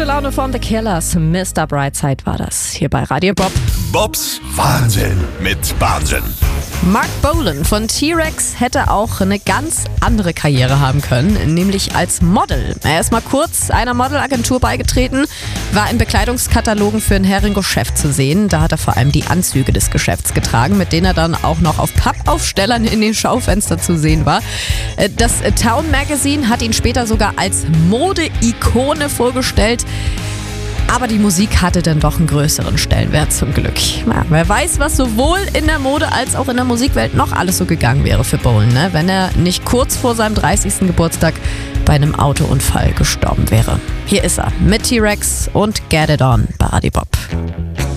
Laune von The Killers. Mr. Brightside war das hier bei Radio Bob. Bobs Wahnsinn mit Wahnsinn. Mark Bolan von T-Rex hätte auch eine ganz andere Karriere haben können, nämlich als Model. Er ist mal kurz einer Modelagentur beigetreten, war in Bekleidungskatalogen für ein Heringo-Geschäft zu sehen. Da hat er vor allem die Anzüge des Geschäfts getragen, mit denen er dann auch noch auf Pappaufstellern in den Schaufenstern zu sehen war. Das Town Magazine hat ihn später sogar als Mode-Ikone vorgestellt. Aber die Musik hatte dann doch einen größeren Stellenwert zum Glück. Ja, wer weiß, was sowohl in der Mode als auch in der Musikwelt noch alles so gegangen wäre für Bolan, ne? Wenn er nicht kurz vor seinem 30. Geburtstag bei einem Autounfall gestorben wäre. Hier ist er mit T-Rex und Get It On bei Radio Bob.